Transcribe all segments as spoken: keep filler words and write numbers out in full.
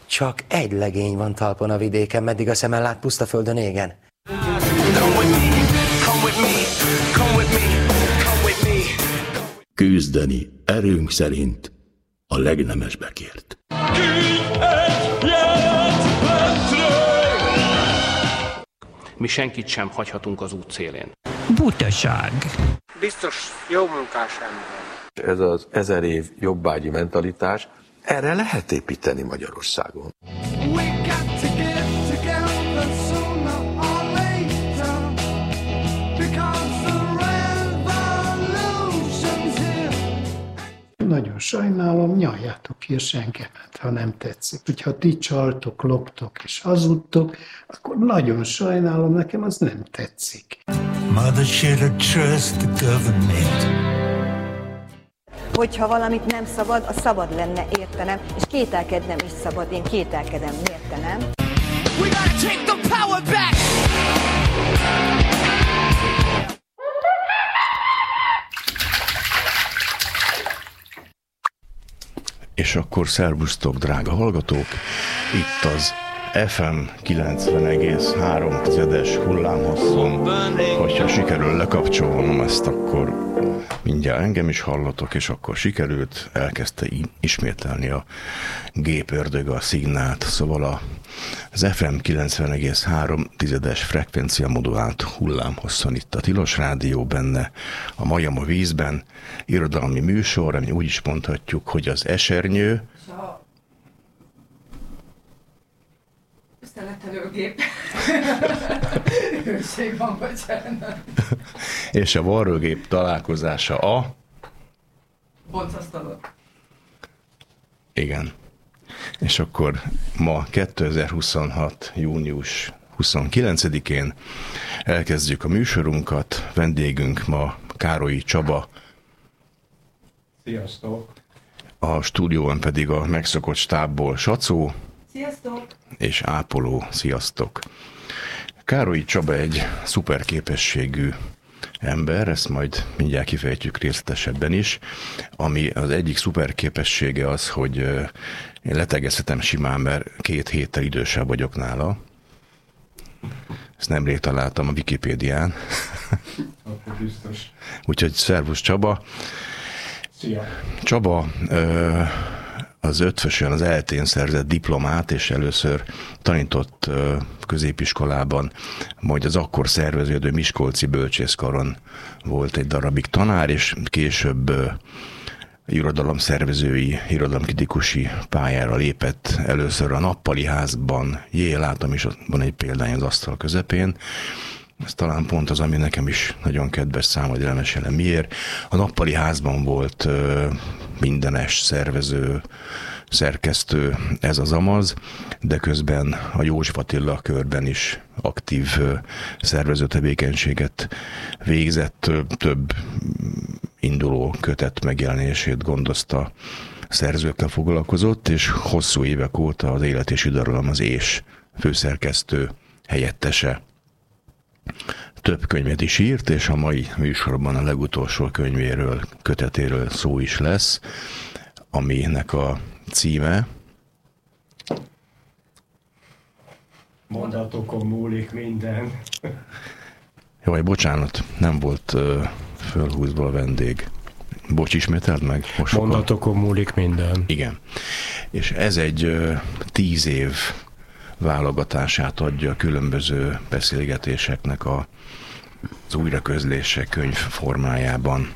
Csak egy legény van talpon a vidéken, meddig a szemen lát puszta földön égen. Küzdeni erőnk szerint a legnemesbekért. Mi senkit sem hagyhatunk az út szélén. Butaság. Biztos jó munkás ember. Ez az ezer év jobbágyi mentalitás, erre lehet építeni Magyarországon. Nagyon sajnálom, nyaljátok ki a senkemet, ha nem tetszik. Hogyha ti csaltok, loptok és hazudtok, akkor nagyon sajnálom, nekem az nem tetszik. Mother should have trust the government. Hogyha valamit nem szabad, az szabad lenne értenem, és kételkednem is szabad, én kételkedem, értenem. We gotta take the power back! És akkor szervusztok, drága hallgatók! Itt az ef em kilencven egész három tizedes hullámhosszon. Hogyha sikerül lekapcsolnom ezt, akkor mindjárt engem is hallatok, és akkor sikerült, elkezdte ismételni a gépördög a szignált. Szóval az ef em kilencven egész három tizedes frekvencia modulált hullámhosszon itt a Tilos Rádió, benne a Majom a vízben, irodalmi műsor, ami úgy is mondhatjuk, hogy az esernyő, Szeletelőgép. Őség van, bocsánat. És a varrógép találkozása a... Boncasztalon. Igen. És akkor ma kétezer-huszonhat. június huszonkilencedikén elkezdjük a műsorunkat. Vendégünk ma Károlyi Csaba. Sziasztok! A stúdióban pedig a megszokott stábból Sacó. Sziasztok! És Ápoló. Sziasztok! Károlyi Csaba egy szuper képességű ember, ezt majd mindjárt kifejtjük részletesebben is, ami az egyik szuper képessége az, hogy én letegezhetem simán, mert két héttel idősebb vagyok nála. Ezt nemrég találtam a Wikipédián. Akkor biztos. Úgyhogy szervusz Csaba! Szia! Csaba ö, az ötvösön az eltén szerzett diplomát, és először tanított ö, középiskolában, majd az akkor szerveződő Miskolci Bölcsészkaron volt egy darabig tanár, és később ö, irodalomszervezői, irodalomkritikusi pályára lépett először a Nappali Házban. Jé, látom is, ott van egy példány az asztal közepén. Ez talán pont az, ami nekem is nagyon kedves szám, hogy elmesélem miért. A Nappali Házban volt ö, mindenes szervező, szerkesztő, ez az amaz, de közben a József Attila körben is aktív ö, szervező tevékenységet végzett, több, több induló kötet megjelenését gondozta, szerzőkkel foglalkozott, és hosszú évek óta az Élet és irodalom az és főszerkesztő helyettese. Több könyvet is írt, és a mai műsorban a legutolsó könyvéről, kötetéről szó is lesz, aminek a címe... Mondatokon múlik minden. Jaj, bocsánat, nem volt uh, fölhúzva a vendég. Bocs, ismételd meg? Most Mondatokon múlik minden. Igen. És ez egy uh, tíz év válogatását adja a különböző beszélgetéseknek a, az újraközlése könyv formájában.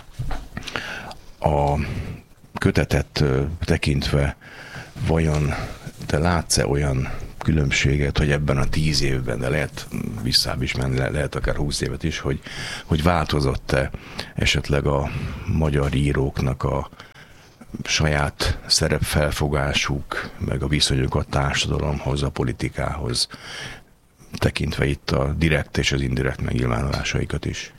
A kötetet tekintve vajon te látsz-e olyan különbséget, hogy ebben a tíz évben, de lehet visszább is menni, lehet akár húsz évet is, hogy, hogy változott-e esetleg a magyar íróknak a saját szerepfelfogásuk, meg a viszonyuk a társadalomhoz, a politikához, tekintve itt a direkt és az indirekt megnyilvánulásaikat is?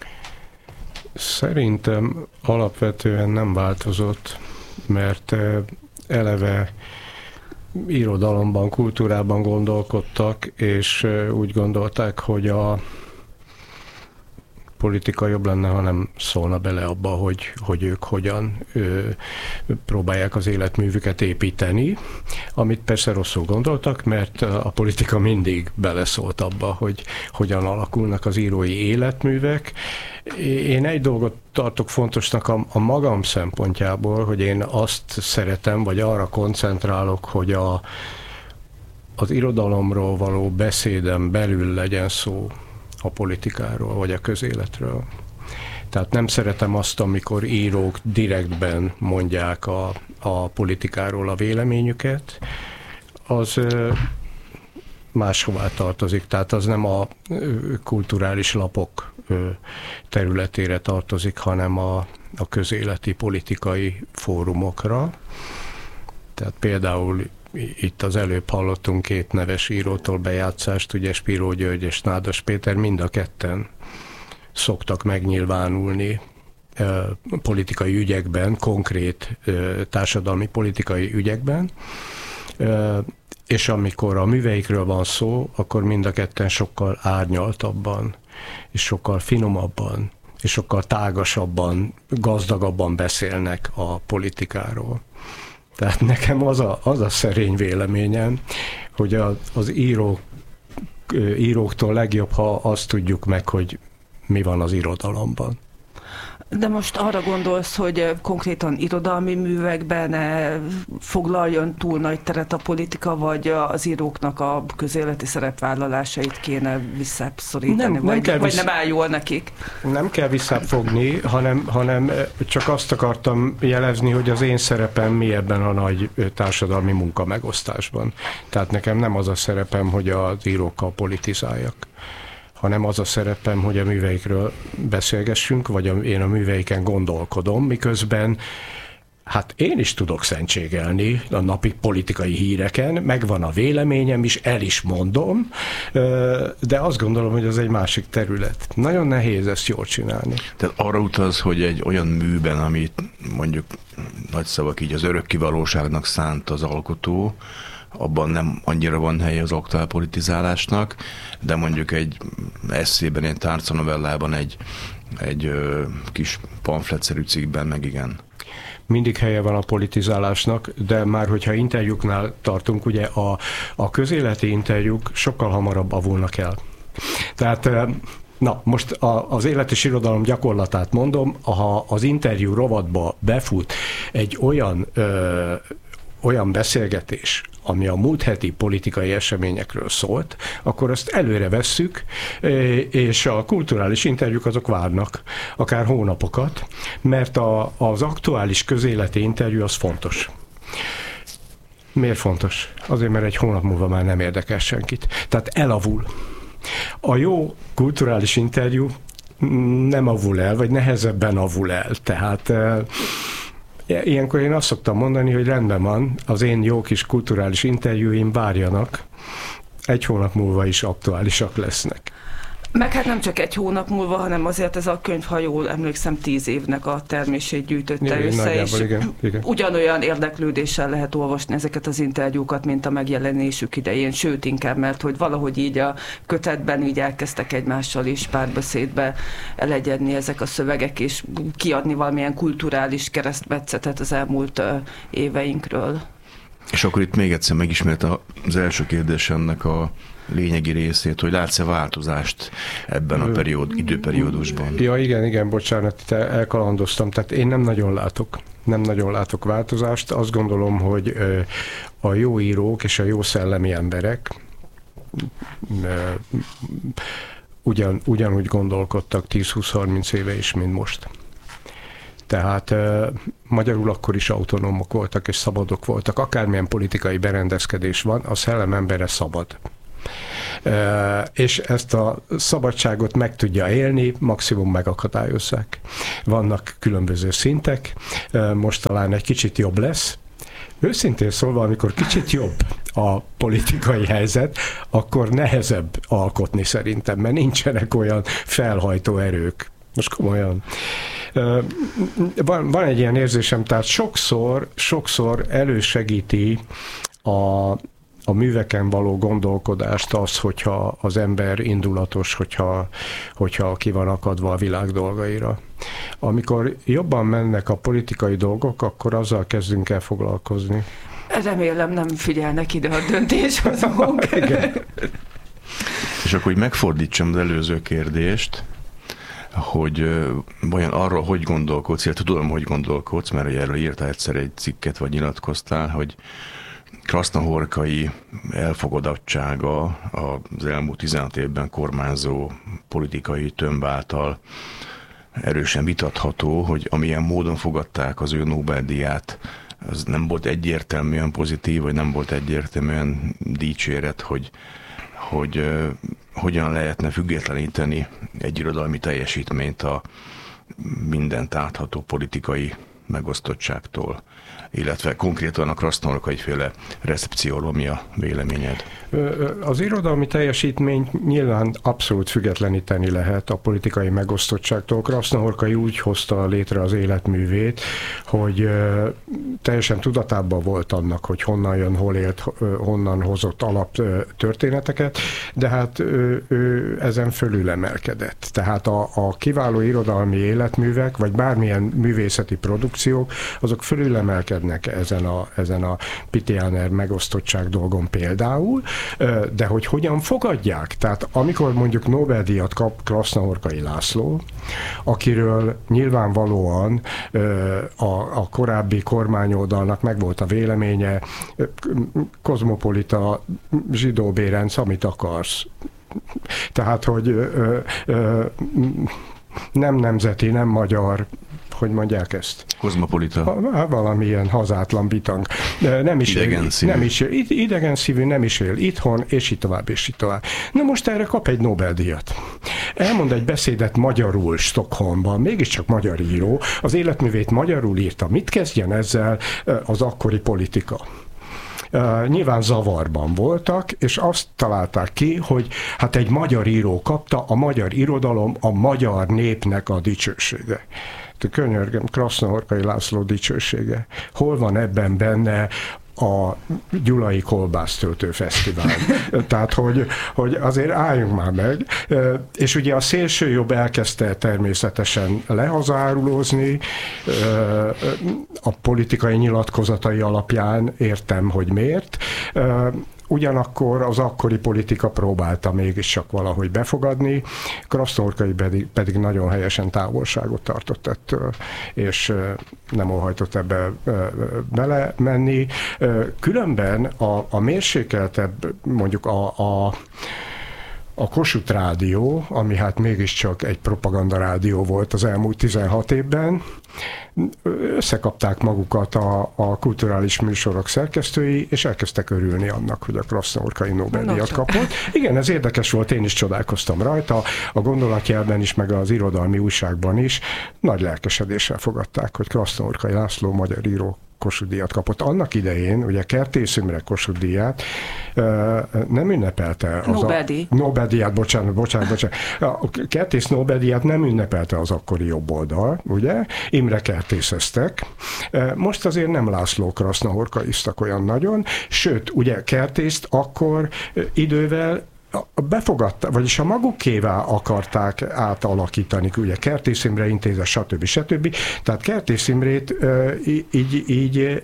Szerintem alapvetően nem változott, mert eleve irodalomban, kultúrában gondolkodtak, és úgy gondolták, hogy a politika jobb lenne, ha nem szólna bele abba, hogy, hogy ők hogyan ö, próbálják az életművüket építeni, amit persze rosszul gondoltak, mert a politika mindig beleszólt abba, hogy hogyan alakulnak az írói életművek. Én egy dolgot tartok fontosnak a, a magam szempontjából, hogy én azt szeretem, vagy arra koncentrálok, hogy a, az irodalomról való beszédem belül legyen szó a politikáról, vagy a közéletről. Tehát nem szeretem azt, amikor írók direktben mondják a, a politikáról a véleményüket, az máshová tartozik, tehát az nem a kulturális lapok területére tartozik, hanem a, a közéleti politikai fórumokra. Tehát például itt az előbb hallottunk két neves írótól bejátszást, ugye Spiró György és Nádas Péter, mind a ketten szoktak megnyilvánulni politikai ügyekben, konkrét társadalmi politikai ügyekben, és amikor a műveikről van szó, akkor mind a ketten sokkal árnyaltabban, és sokkal finomabban, és sokkal tágasabban, gazdagabban beszélnek a politikáról. Tehát nekem az a, az a szerény véleményem, hogy a, az írók, íróktól legjobb, ha azt tudjuk meg, hogy mi van az irodalomban. De most arra gondolsz, hogy konkrétan irodalmi művekben foglaljon túl nagy teret a politika, vagy az íróknak a közéleti szerepvállalásait kéne visszaszorítani, nem, vagy, nem vagy vissz... nem áll jól nekik? Nem kell visszafogni, hanem, hanem csak azt akartam jelezni, hogy az én szerepem mi ebben a nagy társadalmi munkamegosztásban. Tehát nekem nem az a szerepem, hogy az írókkal politizáljak, hanem az a szerepem, hogy a műveikről beszélgessünk, vagy a, én a műveiken gondolkodom, miközben hát én is tudok szentségelni a napi politikai híreken, megvan a véleményem is, el is mondom, de azt gondolom, hogy az egy másik terület. Nagyon nehéz ezt jól csinálni. Tehát arra utaz, hogy egy olyan műben, amit mondjuk nagy szavak így az örökké valóságnak szánt az alkotó, abban nem annyira van helye az aktuál politizálásnak, de mondjuk egy esszében, egy tárcanovellában, egy, egy ö, kis pamfletszerű cikkben meg igen. Mindig helye van a politizálásnak, de már hogyha interjúknál tartunk, ugye a, a közéleti interjúk sokkal hamarabb avulnak el. Tehát na, most a, az élet és irodalom gyakorlatát mondom, ha az interjú rovatba befut egy olyan ö, olyan beszélgetés, ami a múlt heti politikai eseményekről szólt, akkor azt előre vesszük, és a kulturális interjúk azok várnak, akár hónapokat, mert a, az aktuális közéleti interjú az fontos. Miért fontos? Azért, mert egy hónap múlva már nem érdekel senkit. Tehát elavul. A jó kulturális interjú nem avul el, vagy nehezebben avul el. Tehát ilyenkor én azt szoktam mondani, hogy rendben van, az én jó kis kulturális interjúim várjanak, egy hónap múlva is aktuálisak lesznek. Meg hát nem csak egy hónap múlva, hanem azért ez a könyv, ha jól emlékszem, tíz évnek a termését gyűjtötte igen, össze, és igen, igen. ugyanolyan érdeklődéssel lehet olvasni ezeket az interjúkat, mint a megjelenésük idején, sőt inkább, mert hogy valahogy így a kötetben így elkezdtek egymással is párbeszédbe elegyedni ezek a szövegek, és kiadni valamilyen kulturális keresztmetszetet az elmúlt éveinkről. És akkor itt még egyszer megismert az első kérdésemnek a lényegi részét, hogy látsz-e változást ebben a periód, időperiódusban? Ja, igen, igen, bocsánat, te elkalandoztam. Tehát én nem nagyon látok, nem nagyon látok változást. Azt gondolom, hogy a jó írók és a jó szellemi emberek ugyan, ugyanúgy gondolkodtak tíz-húsz-harminc éve is, mint most. Tehát uh, magyarul akkor is autonómok voltak és szabadok voltak. Akármilyen politikai berendezkedés van, a szellem embere szabad. Uh, és ezt a szabadságot meg tudja élni, maximum megakadályozzák. Vannak különböző szintek, uh, most talán egy kicsit jobb lesz. Őszintén szólva, amikor kicsit jobb a politikai helyzet, akkor nehezebb alkotni szerintem, mert nincsenek olyan felhajtó erők. Most komolyan. Van, van egy ilyen érzésem, tehát sokszor, sokszor elősegíti a, a műveken való gondolkodást, az, hogyha az ember indulatos, hogyha, hogyha ki van akadva a világ dolgaira. Amikor jobban mennek a politikai dolgok, akkor azzal kezdünk el foglalkozni. Remélem nem figyelnek ide a döntéshozók. És akkor, hogy megfordítsam az előző kérdést, hogy vajon arról, hogy gondolkodsz, illetve tudom, hogy gondolkodsz, mert erről írtál egyszer egy cikket, vagy nyilatkoztál, hogy Krasznahorkai elfogadottsága az elmúlt tizenhat évben kormányzó politikai tömb által erősen vitatható, hogy amilyen módon fogadták az ő Nobel-díját, az nem volt egyértelműen pozitív, vagy nem volt egyértelműen dicséret, hogy, hogy uh, hogyan lehetne függetleníteni egy irodalmi teljesítményt a mindent átható politikai megosztottságtól, illetve konkrétan a Krasznahorkai féle recepcióról mi a véleményed? Az irodalmi teljesítményt nyilván abszolút függetleníteni lehet a politikai megosztottságtól. Krasznahorkai úgy hozta létre az életművét, hogy teljesen tudatában volt annak, hogy honnan jön, hol élt, honnan hozott alaptörténeteket, de hát ő, ő ezen fölülemelkedett. Tehát a, a kiváló irodalmi életművek, vagy bármilyen művészeti produkciók, azok fölülemelkednek ezen a, ezen a Pitiáner megosztottság dolgon például, de hogy hogyan fogadják. Tehát amikor mondjuk Nobel-díjat kap Krasznahorkai László, akiről nyilvánvalóan a, a korábbi kormányoldalnak megvolt a véleménye, kozmopolita, zsidó Bérenc, amit akarsz. Tehát, hogy ö, ö, nem nemzeti, nem magyar, hogy mondják ezt? Kozmopolita. Ha, valamilyen hazátlan bitang. Nem is idegen él, szívű. Nem is él, idegen szívű, nem is él itthon, és így tovább, és így tovább. Na most erre kap egy Nobel-díjat. Elmond egy beszédet magyarul Stockholmban, mégiscsak magyar író, az életművét magyarul írta. Mit kezdjen ezzel az akkori politika? Uh, nyilván zavarban voltak, és azt találták ki, hogy hát egy magyar író kapta, a magyar irodalom a magyar népnek a dicsősége. Könyörgöm, Krasznahorkai László dicsősége. Hol van ebben benne a Gyulai Kolbásztöltő Fesztivál? Tehát, hogy, hogy azért álljunk már meg. És ugye a szélsőjobb elkezdte természetesen lehazárulózni, a politikai nyilatkozatai alapján értem, hogy miért. Ugyanakkor az akkori politika próbálta mégiscsak valahogy befogadni, Krasznahorkai pedig, pedig nagyon helyesen távolságot tartott ettől, és nem óhajtott ebbe belemenni. Különben a, a mérsékeltebb, mondjuk a, a A Kossuth Rádió, ami hát mégiscsak egy propagandarádió volt az elmúlt tizenhat évben, összekapták magukat a, a kulturális műsorok szerkesztői, és elkezdtek örülni annak, hogy a Krasznahorkai Nobel-díjat kapott. Igen, ez érdekes volt, én is csodálkoztam rajta, a Gondolatjelben is, meg az irodalmi újságban is nagy lelkesedéssel fogadták, hogy Krasznahorkai László magyar író Kossuth-díjat kapott. Annak idején, ugye Kertész Imre Kossuth-díját nem ünnepelte az Nobel-díj. a... Nobel-díjat, bocsánat, bocsánat, bocsánat. A Kertész Nobel-díjat nem ünnepelte az akkori jobboldal, ugye? Imre kertészeztek. Most azért nem László Krasznahorkaiztak olyan nagyon, sőt, ugye Kertészt akkor idővel befogadta, vagyis a magukévá akarták átalakítani, ugye Kertész Imre Intézet, stb. stb. Tehát Kertész Imrét így, így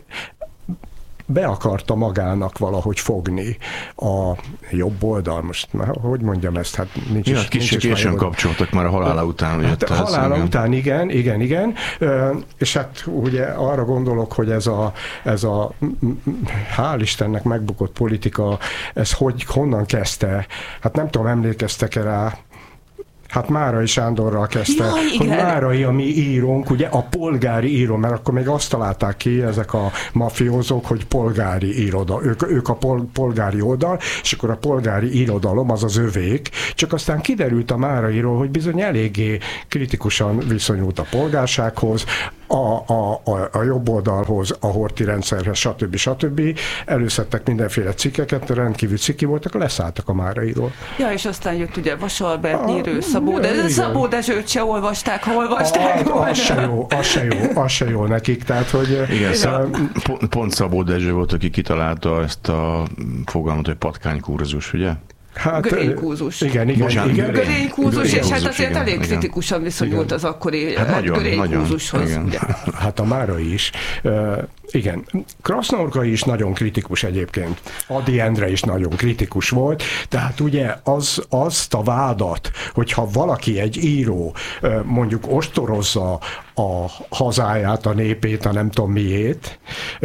be akarta magának valahogy fogni a jobb oldal, most már, hogy mondjam ezt, hát nincs ja, is. Kicsit későn kapcsoltak már a halála után. Hát a halála ez, után, igen, igen, igen, és hát ugye arra gondolok, hogy ez a, ez a hál' Istennek megbukott politika, ez hogy, honnan kezdte, hát nem tudom, emlékeztek-e rá, Hát Márai Sándorral kezdte, ja, hogy Márai a mi írónk, ugye a polgári író, mert akkor még azt találták ki ezek a mafiózók, hogy polgári iroda, ők, ők a pol, polgári oldal, és akkor a polgári irodalom az az övék, csak aztán kiderült a Márairól, hogy bizony eléggé kritikusan viszonyult a polgársághoz, a, a, a, a jobb oldalhoz, a Horthy rendszerhez, stb. stb. Előszedtek mindenféle cikkeket, rendkívül cikki voltak, leszálltak a Márairól. Ja, és aztán jött ugye Vasalbert, Nyírő, Szabó, de Szabó Dezsőt se olvasták, ha olvasták. A, az se jó, az se jó, az se jó nekik, tehát, hogy... Igen, szá, pont, pont Szabó Dezső volt, aki kitalálta ezt a fogalmat, hogy patkánykurzus, ugye? Hát, görénykúzus. Igen, igen, Bocsánat, igen. Görénykúzus, és hát azért igen, elég igen. kritikusan viszonyult igen. az akkori hát görénykúzushoz. Hát a Márai is. Uh, igen. Krasznahorkai is nagyon kritikus egyébként. Ady Endre is nagyon kritikus volt, tehát ugye az, azt a vádat, hogyha valaki, egy író mondjuk ostorozza a hazáját, a népét, a nem tudom miét,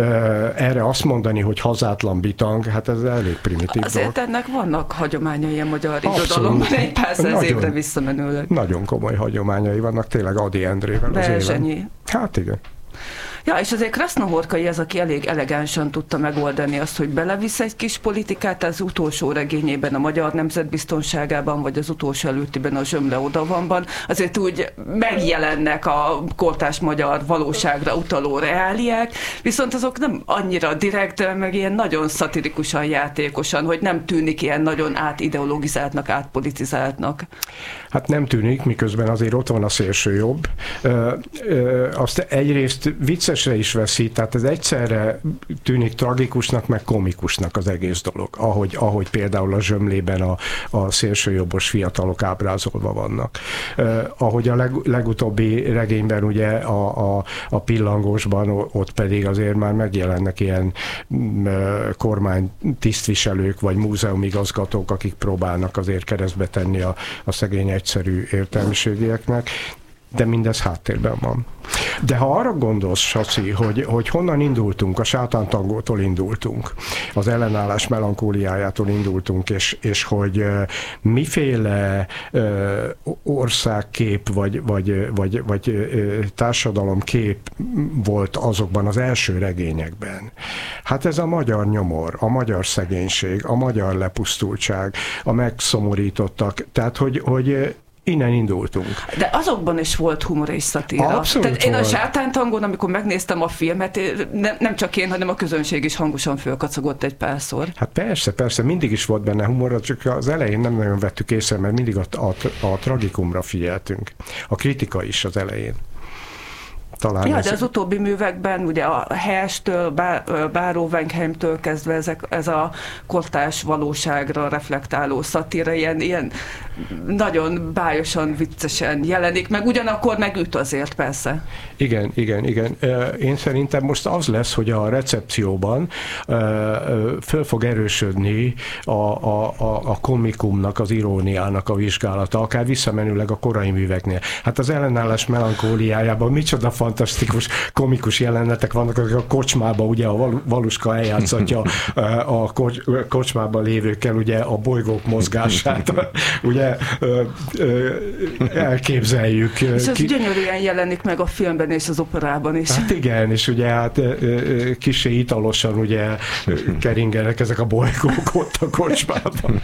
erre azt mondani, hogy hazátlan bitang, hát ez elég primitív Azért dolog. Ennek vannak hagyományai a magyar irodalomban, egy pár száz évre visszamenőleg. Nagyon komoly hagyományai vannak, tényleg Ady Endrével az élen. Hát igen. Ja, és azért Krasznahorkai az, aki elég elegánsan tudta megoldani azt, hogy belevisz egy kis politikát, az utolsó regényében, a Magyar Nemzetbiztonságában, vagy az utolsó előttiben, a Zsömle oda vanban, azért úgy megjelennek a kortárs magyar valóságra utaló reáliák, viszont azok nem annyira direkt, meg ilyen nagyon szatirikusan, játékosan, hogy nem tűnik ilyen nagyon átideologizáltnak, átpolitizáltnak. Hát nem tűnik, miközben azért ott van a szélsőjobb. Ö, ö, azt egyrészt viccesre is veszi, tehát ez egyszerre tűnik tragikusnak, meg komikusnak az egész dolog, ahogy, ahogy például a Zsömlében a, a szélsőjobbos fiatalok ábrázolva vannak. Uh, ahogy a leg, legutóbbi regényben ugye a, a, a Pillangósban, ott pedig azért már megjelennek ilyen uh, kormány tisztviselők, vagy múzeumigazgatók, akik próbálnak azért keresztbe tenni a, a szegény egyszerű értelmiségieknek, de mindez háttérben van. De ha arra gondolsz, Saci, hogy, hogy honnan indultunk, a sátántangótól indultunk, az ellenállás melankóliájától indultunk, és, és hogy uh, miféle uh, országkép, vagy, vagy, vagy, vagy uh, társadalomkép volt azokban az első regényekben. Hát ez a magyar nyomor, a magyar szegénység, a magyar lepusztultság, a megszomorítottak, tehát hogy, hogy innen indultunk. De azokban is volt humor és szatíra. Abszolút Tehát én volt. a Sátántangon, amikor megnéztem a filmet, nem, nem csak én, hanem a közönség is hangosan fölkacagott egy párszor. Hát persze, persze, mindig is volt benne humor, csak az elején nem nagyon vettük észre, mert mindig a, a, a tragikumra figyeltünk. A kritika is az elején. Talán ja, ez... de az utóbbi művekben, ugye a Herstől, Báró Wenkheimtől kezdve ezek, ez a kortárs valóságra reflektáló szatíra ilyen, ilyen nagyon bájosan, viccesen jelenik, meg ugyanakkor megüt azért persze. Igen, igen, igen. Én szerintem most az lesz, hogy a recepcióban föl fog erősödni a, a, a, a komikumnak, az iróniának a vizsgálata, akár visszamenőleg a korai műveknél. Hát az ellenállás melankóliájában micsoda fantasztikus, komikus jelenetek vannak, a kocsmában ugye a Valuska eljátszatja a kocsmában lévőkkel ugye a bolygók mozgását, ugye elképzeljük. És az gyönyörűen jelenik meg a filmben és az operában is. Hát igen, és ugye hát kissé italosan ugye keringenek ezek a bolygók ott a kocsmában.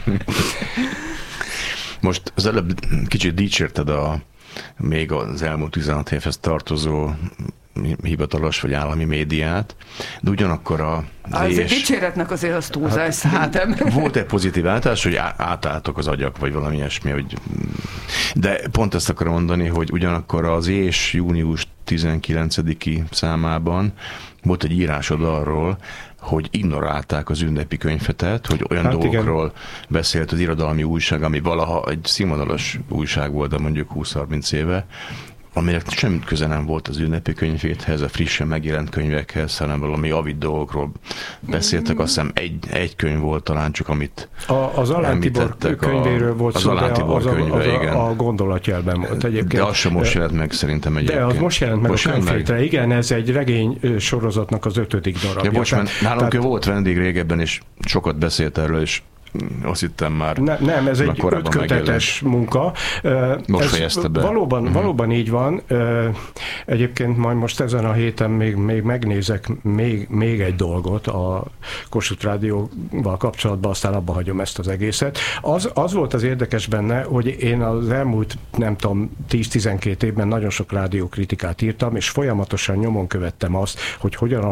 Most az előbb kicsit dicsérted a még az elmúlt tizenhat évhez tartozó hivatalos vagy állami médiát, de ugyanakkor a azért dicséretnek azért az túlzás hát, szerintem. Hát, volt egy pozitív váltás, hogy átálltok az agyak, vagy valami ilyesmi, hogy... de pont ezt akarom mondani, hogy ugyanakkor az és június tizenkilencediki számában volt egy írásod arról, hogy ignorálták az ünnepi könyvetet, hogy olyan hát dolgokról igen. beszélt az irodalmi újság, ami valaha egy színvonalas újság volt, de mondjuk húsz-harminc éve, aminek semmi köze nem volt az ünnepi könyvéthez, a frissen megjelent könyvekhez, hanem valami avid dolgokról beszéltek. Azt hiszem egy, egy könyv volt talán csak, amit a, az Alán Tibor könyvéről volt az szó, Alán Tibor de könyve, az a, igen. a gondolatjelben volt egyébként. De az sem most jelent meg szerintem egyébként. De az most jelent meg most a könyvfétre. Igen, ez egy regény sorozatnak az ötödik darabja. Ja, bocs, tehát, nálunk tehát... volt vendég régebben, és sokat beszélt erről, és azt hittem már. Ne, nem, ez egy ötkötetes munka. Most ez fejezte be. Valóban, uh-huh. valóban így van. Egyébként majd most ezen a héten még, még megnézek még, még egy dolgot a Kossuth Rádióval kapcsolatban, aztán abba hagyom ezt az egészet. Az, az volt az érdekes benne, hogy én az elmúlt, nem tudom, tíz-tizenkét évben nagyon sok rádiókritikát írtam, és folyamatosan nyomon követtem azt, hogy hogyan